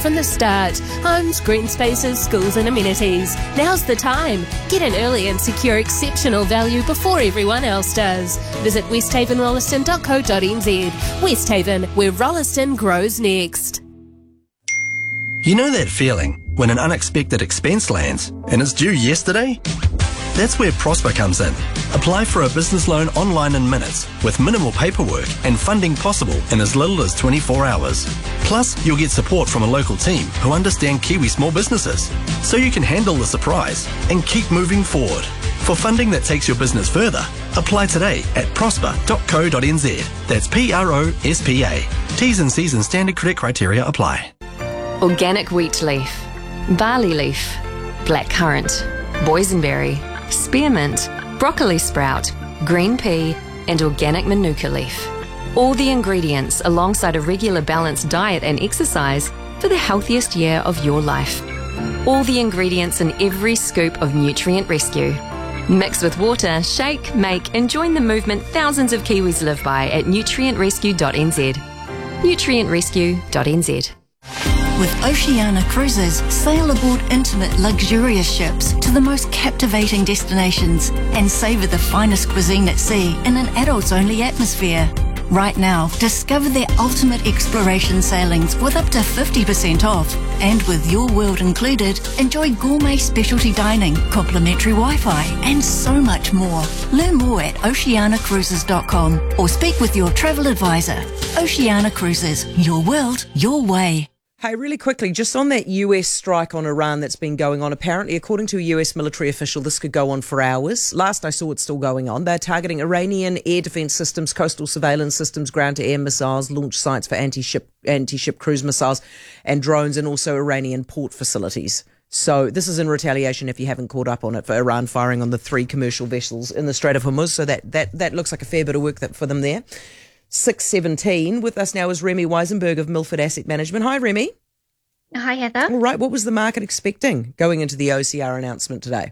from the start. Homes, green spaces, schools and amenities. Now's the time. Get in early and secure exceptional value before everyone else does. Visit westhavenrolliston.co.nz. Westhaven, where Rolliston grows next. You know that feeling when an unexpected expense lands and it's due yesterday? That's where Prosper comes in. Apply for a business loan online in minutes with minimal paperwork and funding possible in as little as 24 hours. Plus, you'll get support from a local team who understand Kiwi small businesses, so you can handle the surprise and keep moving forward. For funding that takes your business further, apply today at prosper.co.nz. That's PROSPA. T's and C's and standard credit criteria apply. Organic wheat leaf, barley leaf, blackcurrant, boysenberry, spearmint, broccoli sprout, green pea and organic manuka leaf. All the ingredients alongside a regular balanced diet and exercise for the healthiest year of your life. All the ingredients in every scoop of Nutrient Rescue. Mix with water, shake, make and join the movement thousands of Kiwis live by at nutrientrescue.nz. nutrientrescue.nz. With Oceania Cruises, sail aboard intimate, luxurious ships to the most captivating destinations and savour the finest cuisine at sea in an adults-only atmosphere. Right now, discover their ultimate exploration sailings with up to 50% off. And with Your World included, enjoy gourmet specialty dining, complimentary Wi-Fi and so much more. Learn more at oceanacruises.com or speak with your travel advisor. Oceania Cruises, your world, your way. Hey, really quickly, just on that US strike on Iran that's been going on, apparently, according to a US military official, this could go on for hours. Last I saw, it's still going on. They're targeting Iranian air defense systems, coastal surveillance systems, ground-to-air missiles, launch sites for anti-ship cruise missiles and drones, and also Iranian port facilities. So this is in retaliation, if you haven't caught up on it, for Iran firing on the 3 commercial vessels in the Strait of Hormuz. So that looks like a fair bit of work for them there. 6:17. With us now is Remy Weisenberg of Milford Asset Management. Hi, Remy. Hi, Heather. All right. What was the market expecting going into the OCR announcement today?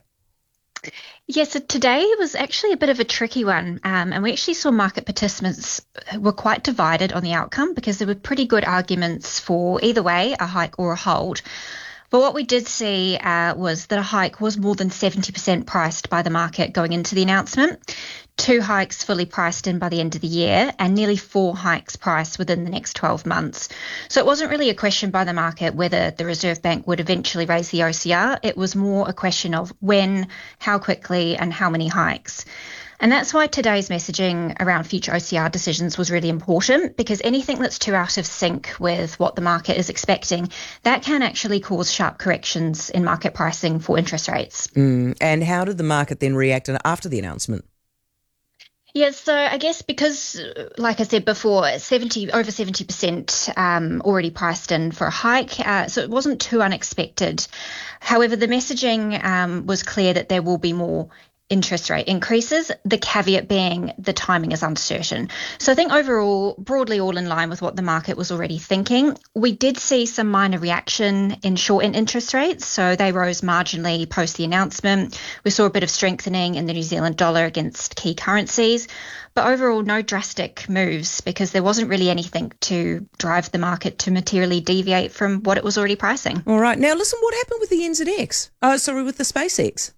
Yeah, so today was actually a bit of a tricky one, and we actually saw market participants were quite divided on the outcome because there were pretty good arguments for either way, a hike or a hold. But what we did see was that a hike was more than 70% priced by the market going into the announcement. 2 hikes fully priced in by the end of the year and nearly 4 hikes priced within the next 12 months. So it wasn't really a question by the market whether the Reserve Bank would eventually raise the OCR. It was more a question of when, how quickly and how many hikes. And that's why today's messaging around future OCR decisions was really important, because anything that's too out of sync with what the market is expecting, that can actually cause sharp corrections in market pricing for interest rates. And how did the market then react after the announcement? Yeah, so I guess because, like I said before, over 70% already priced in for a hike, so it wasn't too unexpected. However, the messaging was clear that there will be more interest rate increases, the caveat being the timing is uncertain. So I think overall, broadly all in line with what the market was already thinking. We did see some minor reaction in short-end interest rates, so they rose marginally post the announcement. We saw a bit of strengthening in the New Zealand dollar against key currencies, but overall no drastic moves because there wasn't really anything to drive the market to materially deviate from what it was already pricing. All right. Now listen, what happened with the NZX? With the SpaceX?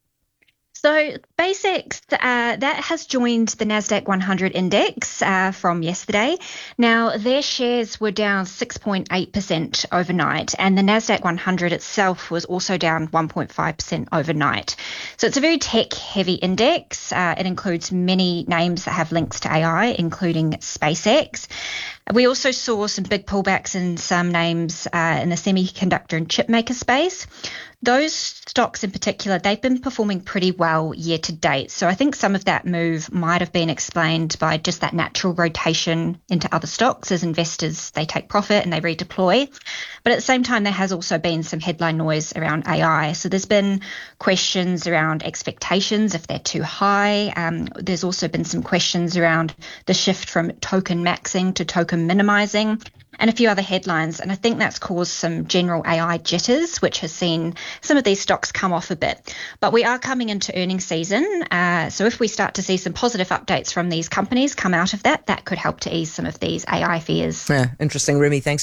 So SpaceX, that has joined the NASDAQ 100 index from yesterday. Now, their shares were down 6.8% overnight, and the NASDAQ 100 itself was also down 1.5% overnight. So it's a very tech-heavy index. It includes many names that have links to AI, including SpaceX. We also saw some big pullbacks in some names in the semiconductor and chip maker space. Those stocks in particular, they've been performing pretty well year to date. So I think some of that move might have been explained by just that natural rotation into other stocks as investors, they take profit and they redeploy. But at the same time, there has also been some headline noise around AI. So there's been questions around expectations, if they're too high. There's also been some questions around the shift from token maxing to token minimizing, and a few other headlines. And I think that's caused some general AI jitters, which has seen some of these stocks come off a bit. But we are coming into earnings season. So if we start to see some positive updates from these companies come out of that, that could help to ease some of these AI fears. Yeah, interesting, Remy. Thanks.